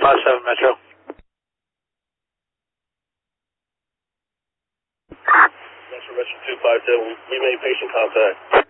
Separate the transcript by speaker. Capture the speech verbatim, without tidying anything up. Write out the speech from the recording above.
Speaker 1: five seven Metro.
Speaker 2: Metro, Metro two five seven, we, we made patient contact.